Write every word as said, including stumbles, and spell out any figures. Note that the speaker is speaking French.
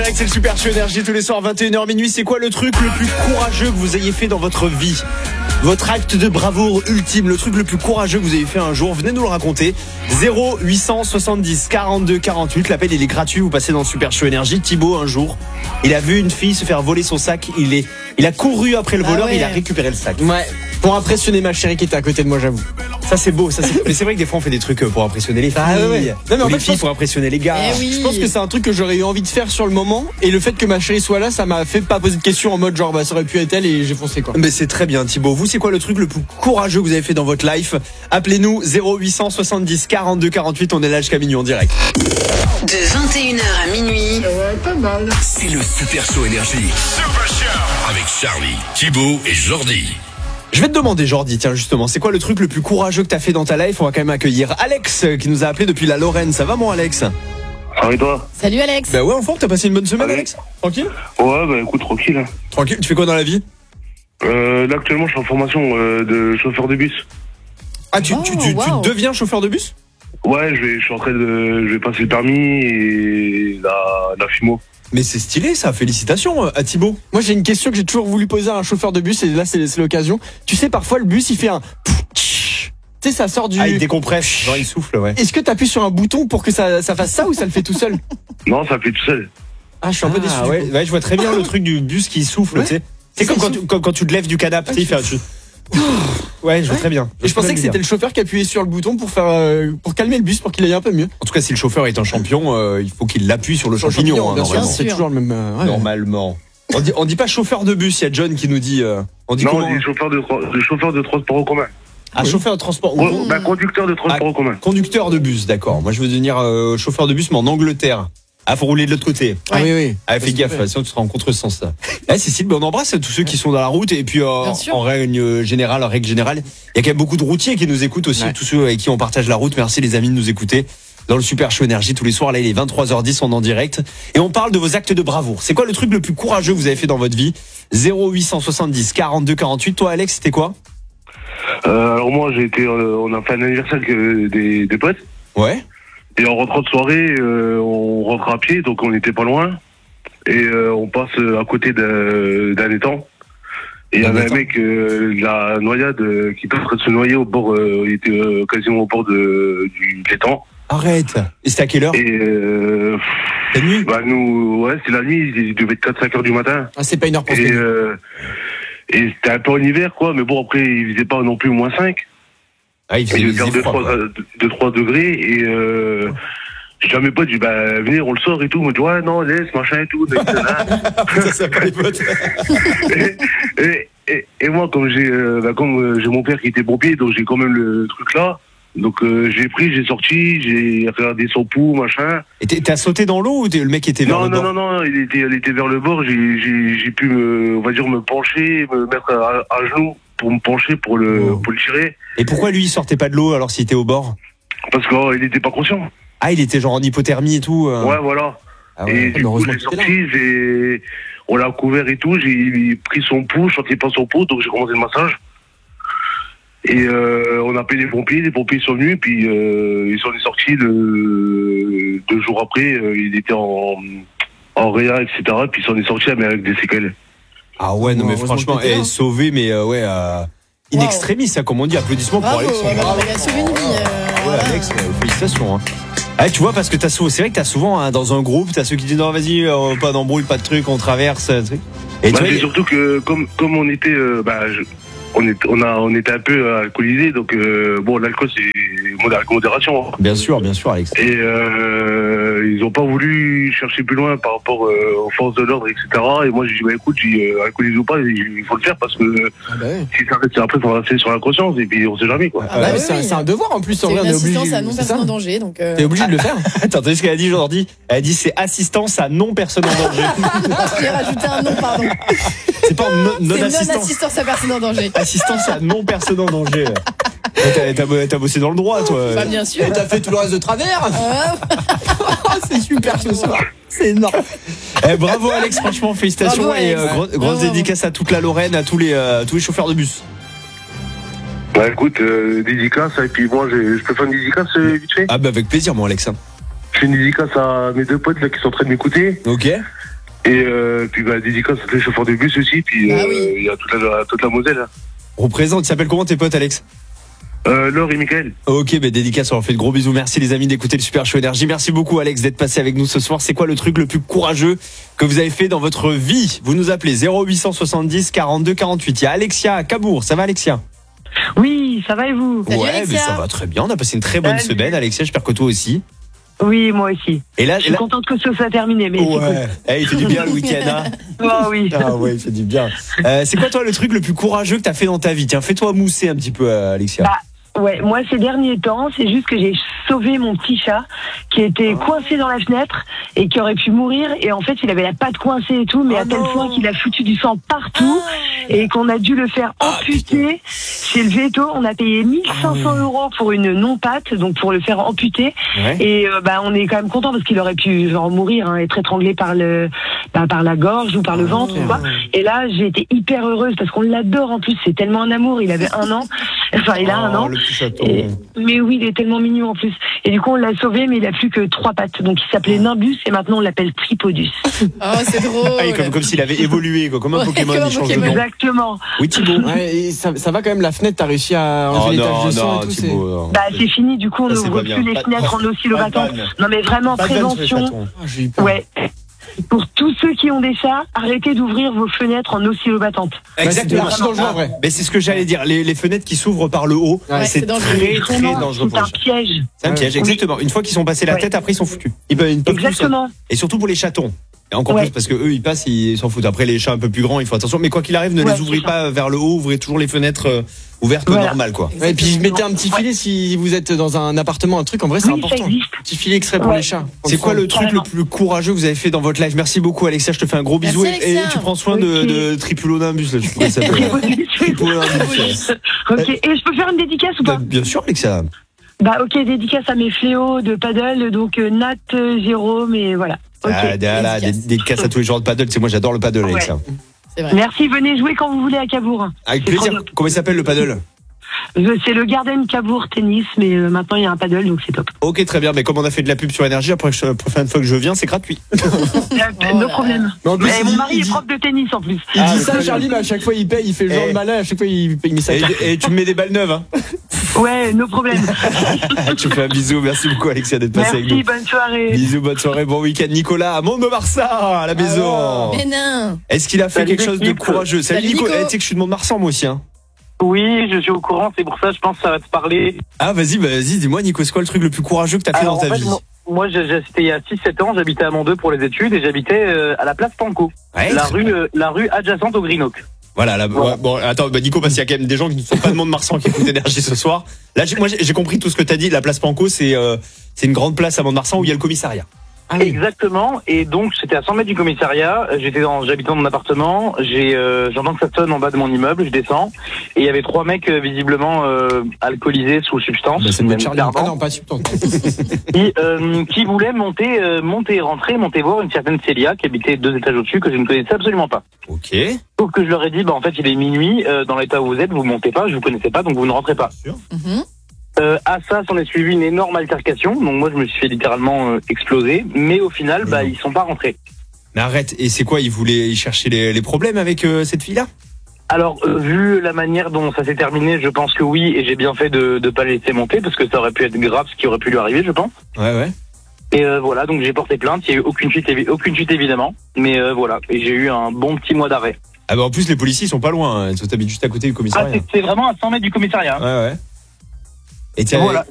C'est le Super Show Énergie tous les soirs vingt et une heures minuit. C'est quoi le truc le plus courageux que vous ayez fait dans votre vie? Votre acte de bravoure ultime, le truc le plus courageux que vous avez fait un jour, venez nous le raconter. zéro huit cent soixante-dix quarante-deux quarante-huit, l'appel il est gratuit, vous passez dans le Super Show Énergie. Thibaut un jour, il a vu une fille se faire voler son sac, il est, il a couru après le voleur, ah ouais. Il a récupéré le sac. Ouais, pour impressionner ma chérie qui était à côté de moi, j'avoue. Ça c'est beau, ça c'est... mais c'est vrai que des fois on fait des trucs pour impressionner les filles, ah ouais. non, mais en les fait, filles pour impressionner les gars. Eh oui. Je pense que c'est un truc que j'aurais eu envie de faire sur le moment, et le fait que ma chérie soit là, ça m'a fait pas poser de questions en mode genre bah ça aurait pu être elle et j'ai foncé quoi. Mais c'est très bien Thibaut. Vous c'est quoi le truc le plus courageux que vous avez fait dans votre life? Appelez-nous zéro huit cent soixante-dix quarante-deux quarante-huit, on est là jusqu'à minuit en direct. De vingt et une heures à minuit. Ouais, pas mal. C'est le Super Show Énergie. Super Show avec Charlie, Thibaut et Jordi. Je vais te demander Jordi, tiens justement, c'est quoi le truc le plus courageux que t'as fait dans ta life? On va quand même accueillir Alex qui nous a appelé depuis la Lorraine. Ça va mon Alex? Ça va et toi? Salut Alex. Bah ouais, en forme, t'as passé une bonne semaine. Allez. Alex? Tranquille? Ouais, bah écoute, tranquille. Tranquille, tu fais quoi dans la vie? Euh, là actuellement je suis en formation euh, de chauffeur de bus. Ah tu, oh, tu, tu, wow. tu deviens chauffeur de bus? Ouais, je vais, je suis en train de, je vais passer le permis et la, la F I M O. Mais c'est stylé ça, félicitations à Thibaut. Moi j'ai une question que j'ai toujours voulu poser à un chauffeur de bus et là c'est, c'est l'occasion. Tu sais parfois le bus il fait un... Tu sais ça sort du... Ah il décompresse, genre il souffle ouais. Est-ce que t'appuies sur un bouton pour que ça, ça fasse ça ou ça le fait tout seul? Non, ça fait tout seul. Ah je suis un peu ah, déçu. Ouais, ouais, je vois très bien le truc du bus qui souffle, ouais. Tu sais. C'est comme quand tu, quand, quand tu te lèves du canapé, tu sais, il fait un truc. Ouais, je vois ouais. très bien. Et je pensais que c'était le chauffeur qui appuyait sur le bouton pour faire euh, pour calmer le bus pour qu'il aille un peu mieux. En tout cas, si le chauffeur est un champion, euh, il faut qu'il l'appuie sur le sur champignon. champignon hein, bien normalement. sûr, c'est toujours le même. Euh, ouais. Normalement. On dit on dit pas chauffeur de bus. Il y a John qui nous dit. Euh, on dit non, comment? on dit chauffeur de de chauffeur de transport en commun. Ah, oui. Chauffeur de transport. Ouais, bah, conducteur de transport ah, en commun. Conducteur de bus, d'accord. Moi, je veux devenir euh, chauffeur de bus, mais en Angleterre. Ah, faut rouler de l'autre côté. Ah oui, oui. Ah, fais gaffe, sinon tu seras en contresens là. Ah, Cécile, ben on embrasse tous ceux qui sont dans la route et puis euh, en règle générale, en règle générale, il y a quand même beaucoup de routiers qui nous écoutent aussi, ouais. Tous ceux avec qui on partage la route. Merci les amis de nous écouter dans le Super Show Énergie tous les soirs. Là, il est vingt-trois heures dix, on est en direct et on parle de vos actes de bravoure. C'est quoi le truc le plus courageux que vous avez fait dans votre vie? zéro huit cent soixante-dix quarante-deux quarante-huit. Toi, Alex, c'était quoi? euh, Alors moi, j'ai été, euh, on a fait un anniversaire que des, des potes. Ouais. Et en rentrant de soirée, euh, on rentre à pied, donc on n'était pas loin. Et euh, on passe à côté d'un, d'un étang. Et il y avait un mec, euh, la noyade, euh, qui était en train de se noyer au bord, euh, il était euh, quasiment au bord de, du, de l'étang. Arrête. Et c'était à quelle heure? Et euh, la nuit? Bah nous, ouais, c'est la nuit, il devait être quatre cinq heures du matin. Ah, c'est pas une heure pour et, euh, et c'était un peu en hiver, quoi, mais bon, après, il faisait pas non plus moins cinq. Ah, il faisait deux trois degrés et euh, j'ai mes potes, j'ai dit bah venez on le sort et tout, me dit ouais non laisse machin et tout. Ça c'est pas les potes. et, et, et, et moi comme j'ai euh, bah, comme euh, j'ai mon père qui était pompier donc j'ai quand même le truc là. Donc euh, j'ai pris, j'ai sorti, j'ai regardé son pouls, machin. Et t'as sauté dans l'eau ou le mec était vers non, le non, bord? Non, non, non, il était, il était vers le bord, j'ai, j'ai, j'ai pu me, on va dire me pencher, me mettre à, à genoux pour me pencher pour le, oh. pour le tirer. Et pourquoi lui il sortait pas de l'eau alors s'il était au bord? Parce qu'il oh, était pas conscient. Ah, il était genre en hypothermie et tout euh... Ouais, voilà. Ah ouais, et du coup, j'ai sorti, j'ai... on l'a couvert et tout, j'ai pris son pouls, je sentais pas son pouls, donc j'ai commencé le massage. Et euh, on a appelé les pompiers, les pompiers sont venus, puis euh, ils sont sortis le... deux jours après, euh, il était en, en réa, et cetera. Puis ils sont sortis mais avec des séquelles. Ah ouais, non mais franchement, elle est sauvée, mais euh, ouais, euh, in wow. extremis, ça comme on dit, applaudissements bravo, pour Alex. Bravo, il a sauvé une vie. Euh, ouais, Alex, ouais, félicitations. Hein. Ah, tu vois, parce que t'as souvent, c'est vrai que t'as souvent hein, dans un groupe, t'as ceux qui disent non vas-y, euh, pas d'embrouille, pas de truc, on traverse. Truc. Et bah, tu vois, surtout que comme comme on était, euh, bah, je... On, est, on, a, on était un peu alcoolisés, donc euh, bon, l'alcool c'est avec modération. Hein. Bien sûr, bien sûr, Alex. Et euh, ils n'ont pas voulu chercher plus loin par rapport euh, aux forces de l'ordre, et cetera. Et moi j'ai dit, bah écoute, euh, alcoolisé ou pas, il faut le faire parce que ah bah oui. si ça reste après, ça va rester sur la conscience et puis on sait jamais quoi. Ah bah oui, c'est, oui. c'est un devoir en plus, c'est en vrai, on est obligé. C'est assistance à non personne en danger, donc. Euh... T'es obligé de le faire. Attends, t'as vu ce qu'elle a dit aujourd'hui? Elle a dit c'est assistance à non personne en danger. J'ai rajouté un non, pardon. C'est pas non, non c'est assistance. non assistance à personne en danger. Assistance à non personne en danger. T'as, t'as, t'as bossé dans le droit, toi. Bah bien sûr. Et t'as fait tout le reste de travers. C'est super ce soir. C'est énorme. Eh, bravo Alex, franchement félicitations. Bravo, et Alex. euh, gros, grosse bravo. Dédicace à toute la Lorraine, à tous les, euh, tous les chauffeurs de bus. Bah écoute, euh, dédicace, et puis moi je peux faire une dédicace euh, vite fait. Ah bah avec plaisir moi Alex. Je fais une dédicace à mes deux potes là qui sont en train de m'écouter. Ok. Et euh, puis bah, dédicace à tous les chauffeurs de bus aussi, puis il Bah euh, oui. y a toute la, toute la Moselle. Hein. Représente, il s'appelle comment tes potes, Alex? Euh, Laure et Mickaël. Ok, bah dédicace, on leur fait de gros bisous. Merci les amis d'écouter le Super Show Énergie. Merci beaucoup Alex d'être passé avec nous ce soir. C'est quoi le truc le plus courageux que vous avez fait dans votre vie? Vous nous appelez zéro huit cent soixante-dix quarante-deux quarante-huit. Il y a Alexia à Cabourg. Ça va Alexia? Oui, ça va et vous? Salut, Ouais, Alexia. mais ça va très bien. On a passé une très bonne Salut. semaine. Alexia, j'espère que toi aussi. Oui, moi aussi. Et là, Je suis là... contente que ce soit terminé, mais Ouais. Eh, il fait du bien le week-end, hein. oh, oui. Ah ouais, il fait du bien. Euh, c'est quoi toi le truc le plus courageux que t'as fait dans ta vie? Tiens, fais-toi mousser un petit peu, euh, Alexia. Bah, Ouais, moi ces derniers temps, c'est juste que j'ai sauvé mon petit chat qui était coincé dans la fenêtre et qui aurait pu mourir. Et en fait, il avait la patte coincée et tout, mais Oh à tel non. point qu'il a foutu du sang partout et qu'on a dû le faire Ah, amputer. Chez le Veto, on a payé mille cinq cents euros pour une non-patte, donc pour le faire amputer. Ouais. Et euh, bah on est quand même content parce qu'il aurait pu genre mourir, hein, être étranglé par le bah, par la gorge ou par le ventre ou quoi. Et là, j'ai été hyper heureuse parce qu'on l'adore en plus. C'est tellement un amour. Il avait un an. Enfin, il a un Oh, an. le petit chaton. Et- mais oui, il est tellement mignon en plus. Et du coup, on l'a sauvé, mais il a plus que trois pattes. Donc, il s'appelait Nimbus et maintenant on l'appelle Tripodus. Oh, c'est drôle. Ah, et comme, comme s'il avait évolué, quoi. Comme un Ouais, Pokémon, comme un il change de Pokémon. nom. Exactement. Oui, Thibaut. Ouais, et ça, ça va quand même, la fenêtre, t'as réussi à enlever Oh les taches non, de sang non, et tout. c'est- Thibaut. non. Bah, c'est fini. Du coup, on Ça, c'est n'ouvre pas bien. plus les Pas- fenêtres en oscillobattant. Pas de vanne. Non, mais vraiment, Pas de vanne sur les prévention. chatons. Ah, j'ai eu peur. Ouais. Pour tous ceux qui ont des chats, arrêtez d'ouvrir vos fenêtres en oscillobattantes. Exactement. c'est dangereux, en vrai. Mais c'est ce que j'allais dire. Les, les fenêtres qui s'ouvrent par le haut, Ouais, c'est c'est dangereux. très très Vraiment, dangereux c'est pour un les chats. piège. C'est un piège, Oui. exactement. Une fois qu'ils sont passés la Ouais. tête, après ils sont foutus. Ils peuvent, ils ne peuvent plus sortir. Exactement. Et surtout pour les chatons. Et encore Ouais. plus parce que eux ils passent, ils s'en foutent. Après les chats un peu plus grands, il faut attention. Mais quoi qu'il arrive, ne Ouais, les ouvrez c'est ça. pas vers le haut, ouvrez toujours les fenêtres euh, ouvertes Voilà. normales, quoi. Ouais, et puis mettez un petit filet si vous êtes dans un appartement, un truc, en vrai c'est Oui, ça important. existe. Petit filet extrait pour Ouais. les chats. C'est quoi le truc Carrément. le plus courageux que vous avez fait dans votre life? Merci beaucoup Alexia, je te fais un gros Merci, bisou et, et Alexia. tu prends soin de, Ok. de Tripulonimbus là, je sais pas comment il s'appelle. Tripodus. Tripulonimbus. Ok. Et je peux faire une dédicace ou pas? Bien sûr Alexia. Bah, ok, dédicace à mes fléaux de paddle, donc euh, Nat, euh, Jérôme, et voilà. Ok. Ah, là, des, dédicace. des casses à tous les joueurs de paddle, c'est moi j'adore le paddle Ouais. Alexia. C'est vrai. Merci, venez jouer quand vous voulez à Cabourg. Avec C'est trop plaisir. bien. Comment il s'appelle le paddle? Je- C'est le Garden Cabourg Tennis, mais euh, maintenant il y a un paddle, donc c'est top. Ok, très bien. Mais comme on a fait de la pub sur Énergie, la prochaine prochaine fois que je viens, c'est gratuit. Euh, Oh no là problème. Mais en plus, Mais il mon dit- mari il est dit- prof de tennis en plus. Il Ah, dit mais ça, très Charlie, mais à chaque fois il paye, il fait le genre Eh. de malin, à chaque fois il, il met sa carte. Et, et tu me mets des balles neuves, hein. Ouais, no problème. Tu fais un bisou. Merci beaucoup, Alexia, d'être passé avec Merci, nous. bonne soirée. Bisous, bonne soirée, bon week-end. Nicolas, à Mont-de-Marsan, à la maison. Mais non. Est-ce qu'il a fait Salut, quelque chose de l'équipe. courageux? Salut, Salut, Nico. Nico. Eh, tu sais que je suis de Mont-de-Marsan, moi aussi, hein. Oui, je suis au courant, c'est pour ça, je pense que ça va te parler. Ah, vas-y, bah, vas-y, dis-moi, Nico, c'est quoi le truc le plus courageux que t'as fait Alors, dans ta en fait, vie? moi, moi, j'ai- j'ai- c'était il y a six sept ans, j'habitais à Mont-deux pour les études et j'habitais euh, à la place Panko, Ouais, la très rue, bien. euh, la rue adjacente au Green Oak. Voilà, là, Voilà. ouais, bon, attends, bah, Nico, parce qu'il y a quand même des gens qui ne sont pas de Mont-de-Marsan qui écoutent Énergie ce soir. Là, j'ai- moi, j'ai j'ai compris tout ce que t'as dit. La place Panko, c'est, euh, c'est une grande place à Mont-de-Marsan où il y a le commissariat. Ah oui. Exactement, et donc j'étais à cent mètres du commissariat, j'étais dans, j'habitais dans mon appartement, j'ai, euh, j'entends que ça sonne en bas de mon immeuble, je descends, et il y avait trois mecs euh, visiblement euh, alcoolisés sous substance, Bah, c'est même notre Charlie. clairement, Ah non, pas substance. qui, euh, qui voulaient monter, euh, monter, rentrer, monter voir une certaine Célia qui habitait deux étages au-dessus que je ne connaissais absolument pas. Ok. Sauf que je leur ai dit, bah en fait il est minuit, euh, dans l'état où vous êtes, vous montez pas, je vous connaissais pas, donc vous ne rentrez pas. Mhm. Euh, à ça, s'en est suivi une énorme altercation, donc moi je me suis fait littéralement euh, exploser, mais au final, bah ils sont pas rentrés. Mais arrête, et c'est quoi? Ils voulaient ils chercher les, les problèmes avec euh, cette fille-là? Alors, euh, vu la manière dont ça s'est terminé, je pense que oui, et j'ai bien fait de ne pas les laisser monter, parce que ça aurait pu être grave ce qui aurait pu lui arriver, je pense. Ouais, ouais. Et euh, voilà, donc j'ai porté plainte, il n'y a eu aucune chute, évi- aucune chute évidemment, mais euh, voilà, et j'ai eu un bon petit mois d'arrêt. Ah, bah, en plus, les policiers, ils sont pas loin, hein. Ils t'habitent juste à côté du Ah, commissariat. c'est c'est vraiment à cent mètres du commissariat. hein. Ouais, ouais. Et tiens, Voilà.